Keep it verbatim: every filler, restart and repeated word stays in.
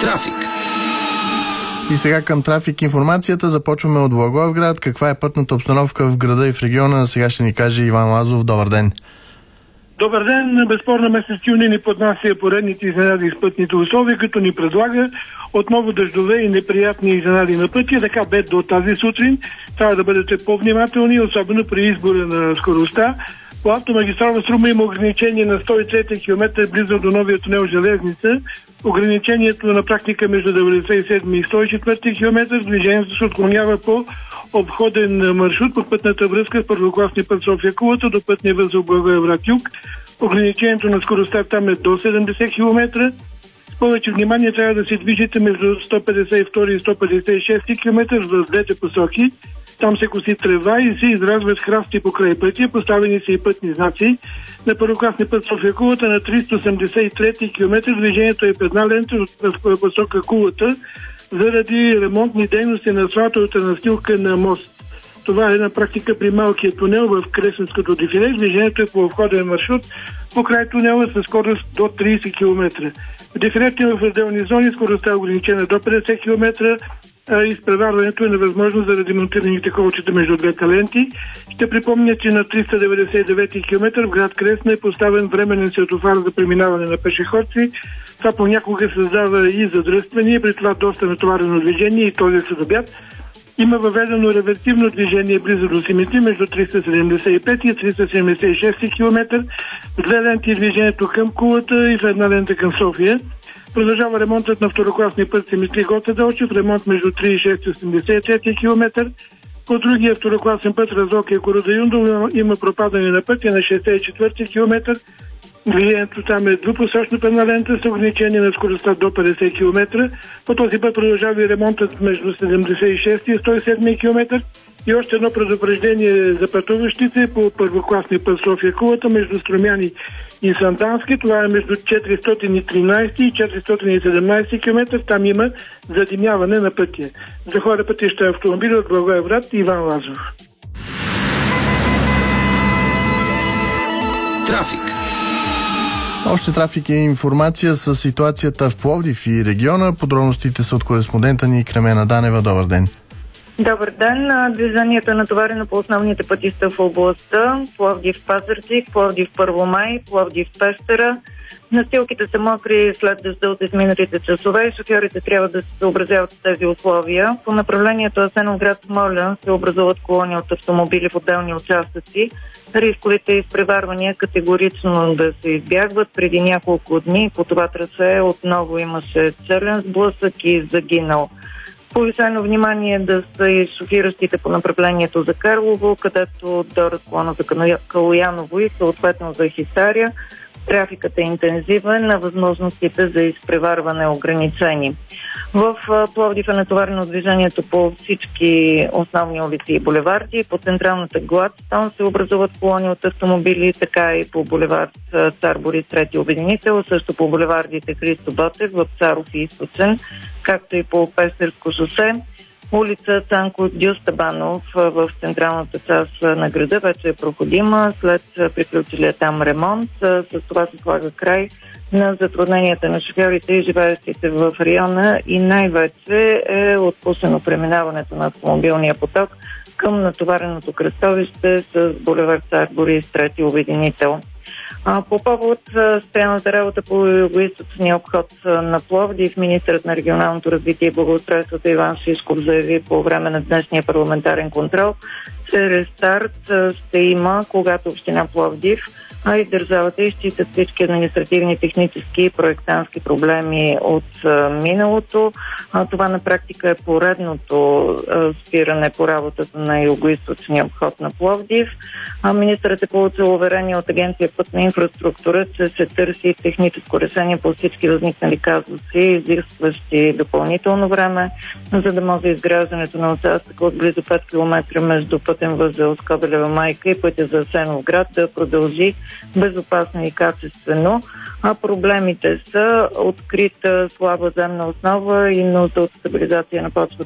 Трафик. И сега към трафик информацията. Започваме от Благоевград. Каква е пътната обстановка в града и в региона? Сега ще ни каже Иван Лазов. Добър ден. Добър ден. Безспорно месец юни ни поднася поредните изненади с пътните условия, като ни предлага отново дъждове и неприятни изненади на пътя. Така бе до тази сутрин. Трябва да бъдете по-внимателни, особено при избора на скоростта. По автомагистрала Струма има ограничение на сто и трети километър близо до новия тунел Железница. Ограничението на практика между деветдесет и седми и сто и четвърти километър. Движението се отклонява по обходен маршрут по пътната връзка с първокласния път София-Кулата до пътния възел Благоевград-Юг. Ограничението на скоростта там е до седемдесет километра. С повече внимание трябва да се движите между сто петдесет и втори и сто петдесет и шести километър в двете посоки. Там се коси трева и се изразват храсти покрай пътя, поставени са и пътни знаци. На първокласния път София-Кулата на триста осемдесет и трети километър движението е в една лента в посока Кулата заради ремонтни дейности на асфалтовата настилка на мост. Това е на практика при малкия тунел в Кресненското дефиле. Движението е по обходен маршрут покрай тунела със скорост до тридесет километра. В дефилето е в отделни зони, скоростта е ограничена до петдесет километра. Изпреварването е невъзможно заради монтираните колчета между двете ленти. Ще припомня, че на триста деветдесет и девети километър в град Кресна е поставен временен светофар за преминаване на пешеходци. Това понякога създава и задръствания, при това доста натоварено движение и този следобед. Има въведено реверсивно движение близо до Симитри между триста седемдесет и пети и триста седемдесет и шести километър. В две ленти движението към Кулата и в една лента към София. Продължава ремонтът на второкласния път Симитри Гоце Делчев, ремонт между три и шест и осемдесет и трети километър. По другия второкласен път Разлоки Корода Юндо има пропадане на пътя на шестдесет и четвърти километър. Движението там е двупосочно пътна лента с ограничение на скоростта до петдесет километра. По този път продължава и ремонтът между седемдесет и шести и сто и седми километър. И още едно предупреждение за пътуващите по първокласния път София-Кулата между Струмяни и Сандански. Това е между четиристотин и тринадесети и четиристотин и седемнадесети километър. Там има задимяване на пътя. За хора пътища автомобили от Благоевград, Иван Лазов. Трафик. Още трафик и информация за ситуацията в Пловдив и региона. Подробностите са от кореспондента ни Кремена Данева. Добър ден. Добър ден. Движението е натоварено по основните пътища в областта. Пловдив-Пазарджик, Пловдив-Първомай, Пловдив-Пещера. Настилките са мокри след дъжда от изминалите часове и шофьорите трябва да се съобразяват с тези условия. По направлението Асеновград-Смолян се образуват колони от автомобили в отделни участъци. Рисковите изпреварвания категорично да се избягват. Преди няколко дни по това трасе отново имаше челен сблъсък и загинал. Повишено внимание да са и шофиращите по направлението за Карлово, където до разклона за Калояново и съответно за Хисаря. Трафикът е интензивен, а възможностите за изпреварване ограничени. В Пловдив е натоварено движението по всички основни улици и булеварди. По централната Гладстон се образуват колони от автомобили, така и по булевард Цар Борис трети обединител, също по булевардите Христо Ботев, Вапцаров и Източен, както и по Пещерско шосе. Улица Цанко Дюстабанов в централната част на града вече е проходима след приключилия там ремонт. С това се слага край на затрудненията на шофьорите и живеещите в района и най-вече е отпуснено преминаването на автомобилния поток към натовареното кръстовище с булевард Цар Борис трети обединител. По повод спряната работа по югоизточния обход на Пловдив, министърът на регионалното развитие и благоустройството Иван Шишков заяви по време на днешния парламентарен контрол, че рестарт ще има, когато община Пловдив, а и държавата изчитат всички административни, технически и проектантски проблеми от миналото. Това на практика е поредното спиране по работата на югоизточния обход на Пловдив. Министърът е получил уверение от Агенция Пътна инфраструктура, че се търси техническо решение по всички възникнали казуси, изискващи допълнително време, за да може изграждането на участъка от близо пет километра между пътен възел Скобелева майка и пътя за Асеновград да продължи безопасно и качествено, а проблемите са открита слаба земна основа и нужда от стабилизация на почвата